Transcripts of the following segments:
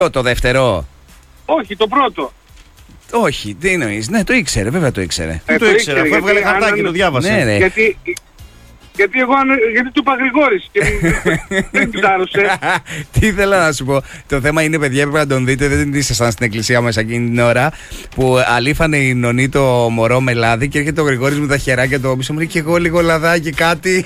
Το δεύτερο. Όχι, το πρώτο. Όχι, τι εννοείς? Ναι, το ήξερε, βέβαια το ήξερε. Το ήξερε, αφού έβγαλε χαρτάκι και το διάβασε. Ναι, ρε. Γιατί του είπα Γρηγόρης και δεν κοιτάρωσε. Τι ήθελα να σου πω. Το θέμα είναι, παιδιά, πρέπει να τον δείτε. Δεν ήσασταν στην εκκλησία μας εκείνη την ώρα που αλήφανε η νονή το μωρό με λάδι και έρχεται ο Γρηγόρης με τα χεράκια του πίσω μου. Λέει και εγώ λίγο λαδάκι, κάτι.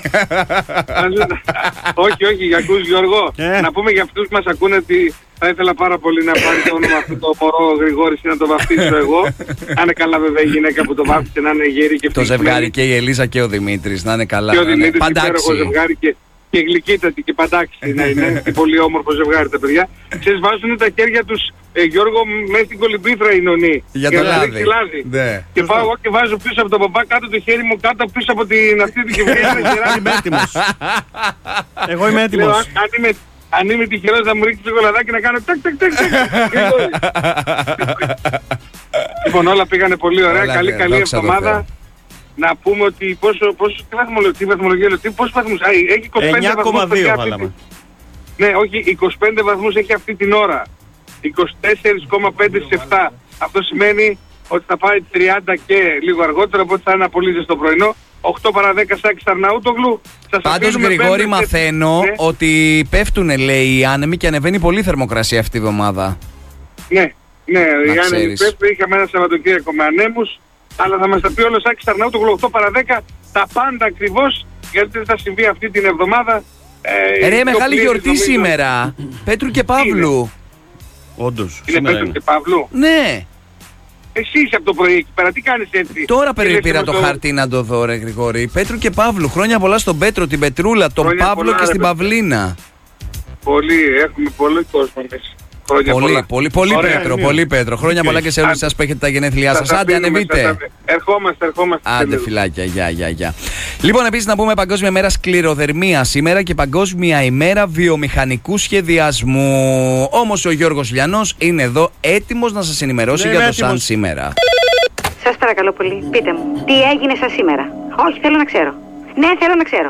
Όχι, ακούς Γιώργο. Να πούμε για αυτούς που μας ακούνε ότι θα ήθελα πάρα πολύ να πάρει το όνομα αυτό το μωρό Γρηγόρης και να το βαφτίσω εγώ. Αν είναι καλά, βέβαια, η γυναίκα που το βάφτισε να είναι γέρη και το ζευγάρι και η Ελίζα και ο Δημήτρης να είναι καλά. Και ο Δημήτρης, υπέροχο ζευγάρι και γλυκύτατη και παντάξει να είναι. Και πολύ όμορφο ζευγάρι τα παιδιά. Ξέρεις, βάζουν τα χέρια τους, Γιώργο, μέσα στην κολυμπήθρα η νονή. Για το λάδι. Ναι. Και πάω εγώ και βάζω πίσω από τον παπά κάτω το χέρι μου, κάτω πίσω από την αυτή τη γευγένεια. Είμαι έτοιμος. Εγώ είμαι έτοιμος. Αν είμαι τυχερός να μου ρίξει λίγο λαδάκι να κάνω τακ. Λοιπόν, όλα πήγανε πολύ ωραία. Καλή εβδομάδα. Να πούμε ότι πόσο βαθμολογία λέω, πόσους βαθμούς, έχει 25 βαθμούς. 9,2 βάλαμε. Ναι, όχι, 25 βαθμούς έχει αυτή την ώρα. 24,5 σε 7. Αυτό σημαίνει ότι θα πάει 30 και λίγο αργότερα, οπότε θα είναι απολύτως το πρωινό. 8 παρά 10 Σάκης Αρναούτογλου. Πάντως, Γρηγόρη, μαθαίνω ότι πέφτουνε, λέει, οι άνεμοι και ανεβαίνει πολύ η θερμοκρασία αυτή τη βδομάδα. Ναι, οι άνεμοι πέφτουν. Είχαμε ένα Σαββατοκύριακο με ανέμους, αλλά θα μας τα πει όλο ο Σάκης Αρναούτογλου 8 παρά 10 τα πάντα ακριβώς, γιατί δεν θα συμβεί αυτή την εβδομάδα. Ρε, μεγάλη γιορτή σήμερα. Πέτρου και Παύλου. Όντως. Είναι Πέτρου και Παύλου. Ναι. Εσύ είσαι από το πρωί εκεί πέρα, τι κάνεις έτσι? Τώρα πήρα το χαρτί να το δω, ρε Γρηγόρη. Πέτρου και Παύλου, χρόνια πολλά στον Πέτρο, την Πετρούλα, τον Παύλο και στην Παυλίνα. Έχουμε πολύ κόσμο εμείς. Πολύ Πέτρο, πολύ Πέτρο. Χρόνια πολλά και σε όλους σας που έχετε τα γενέθλιά σας. Άντε, ανεβείτε. Ερχόμαστε. Άντε, φιλάκια, γεια. Λοιπόν, επίσης να πούμε Παγκόσμια Μέρα Σκληροδερμίας σήμερα και Παγκόσμια ημέρα Βιομηχανικού Σχεδιασμού. Όμως ο Γιώργος Λιανός είναι εδώ έτοιμος να σας ενημερώσει για το σαν σήμερα. Σας παρακαλώ πολύ, πείτε μου, τι έγινε σαν σήμερα? Όχι, θέλω να ξέρω. Ναι, θέλω να ξέρω.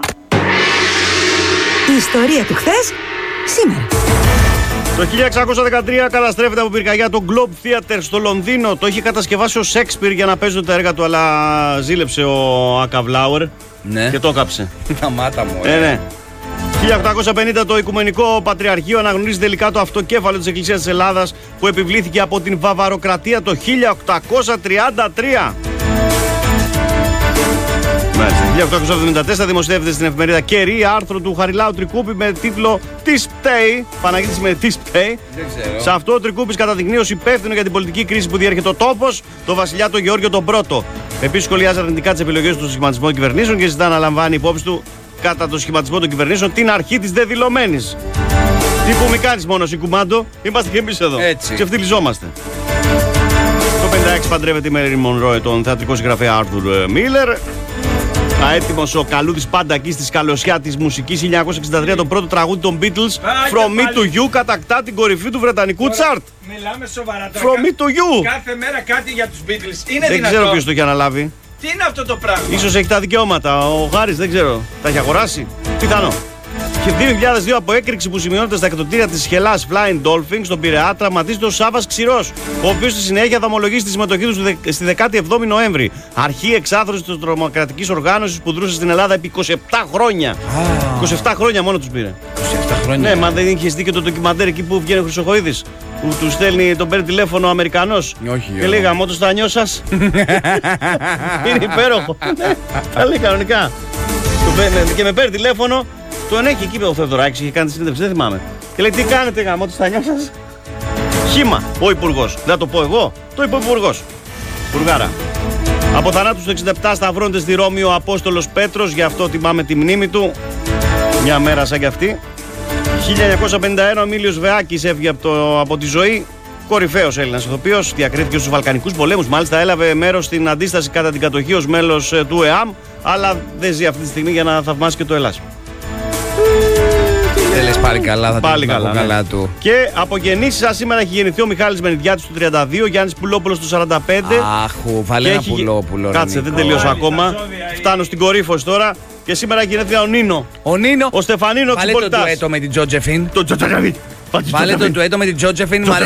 Η ιστορία του χθες, σήμερα. Το 1613 καταστρέφεται από πυρκαγιά το Globe Theatre στο Λονδίνο. Το είχε κατασκευάσει ο Σέξπιρ για να παίζουν τα έργα του, αλλά ζήλεψε ο Ακαβλάουερ και το έκαψε. Σταμάτα μου. Ναι. 1850 το Οικουμενικό Πατριαρχείο αναγνωρίζει τελικά το αυτοκέφαλο της Εκκλησίας της Ελλάδας που επιβλήθηκε από την Βαβαροκρατία το 1833. Το 1874 δημοσιεύεται στην εφημερίδα Κερί άρθρο του Χαριλάου Τρικούπη με τίτλο «Τι πταίει». Παναγίτης με «Τι πταίει». Σε αυτό ο Τρικούπης καταδεικνύει ως υπεύθυνο για την πολιτική κρίση που διέρχεται ο τόπος το βασιλιά τον Γεώργιο τον Πρώτο. Επίσης σχολιάζει αρνητικά τις επιλογές του στο σχηματισμό των κυβερνήσεων και ζητά να λαμβάνει υπόψη του κατά το σχηματισμό των κυβερνήσεων την αρχή της δεδηλωμένης. Τι που μη κάνεις μόνος η κουμάντο, είμαστε και εμείς εδώ. Ξεφτυλιζόμαστε. Το 56 παντρεύεται η Μέριλιν Μονρόε τον θεατρικό συγγραφέα Άρθουρ Μίλλερ. Έτοιμος ο καλούδης πάντα εκεί στη σκαλωσιά της μουσικής. 1963 το πρώτο τραγούδι των Beatles From Me to You κατακτά την κορυφή του βρετανικού τσάρτ. Μιλάμε σοβαρά. From Me to You. Κάθε μέρα κάτι για τους Beatles. Είναι δεν ξέρω ποιος το έχει αναλάβει. Τι είναι αυτό το πράγμα? Ίσως έχει τα δικαιώματα. Ο Χάρης δεν ξέρω. Τα έχει αγοράσει. Πιθανό. Και 2002 από έκρηξη που σημειώνεται στα εκατοτήρια της Χελάς Flying Dolphin στον Πειραιά τραυματίζεται ο Σάββας Ξηρός, ο οποίος στη συνέχεια θα ομολογήσει τη συμμετοχή του στη 17η Νοέμβρη. Αρχή εξάθρωση της τρομοκρατικής οργάνωσης που δρούσε στην Ελλάδα επί 27 χρόνια. 27 χρόνια μόνο τους πήρε. 27 χρόνια. Ναι, μα δεν είχες δει και το ντοκιμαντέρ εκεί που βγαίνει ο Χρυσοχοΐδης, που του στέλνει, τον παίρνει τηλέφωνο ο Αμερικανός. Όχι. Και λέει γαμώ το στανιό σας. Είναι υπέροχο. Τα λέει κανονικά. Και με παίρνει τηλέφωνο. Τον έχει εκεί ο Θεοδωράκης, είχε κάνει τη συνέντευξη, δεν θυμάμαι. Και λέει: τι κάνετε γαμώ, τι στα νιώ σας? Χήμα, ο υπουργός. Δεν θα το πω εγώ, το είπε ο υπουργός. Υπουργάρα. Από θανάτους του 67 σταυρώνεται στη Ρώμη ο Απόστολος Πέτρος, γι' αυτό τιμάμε τη μνήμη του. Μια μέρα σαν κι αυτή. 1951 ο Μίλιος Βεάκης έφυγε από τη ζωή. Κορυφαίος Έλληνας ηθοποιός, διακρίθηκε στους Βαλκανικούς πολέμους. Μάλιστα έλαβε μέρος στην αντίσταση κατά την κατοχή ως μέλος του ΕΑΜ, αλλά δεν ζει αυτή τη στιγμή για να θαυμάσει και το Ελλάς. Δεν λες πάλι καλά, θα πάλι καλά, ναι. Καλά του. Και από γεννήσεις σας σήμερα έχει γεννηθεί ο Μιχάλης Μενιδιάτης του 32, Γιάννης Πουλόπουλος του 45. Αχ, βάλε ένα Πουλόπουλο. Κάτσε, δεν τελείωσα ακόμα. Φτάνω στην κορύφωση τώρα. Και σήμερα έχει γεννηθεί ο Νίνο. Ο Νίνο. Ο Στεφανίνο Ξυπολιτάς. Βάλε το ντουέτο με την Τζοτζεφίν. Το Τζοτζεφίν. Βάλε το ντουέτο με την Τζότζεφιν.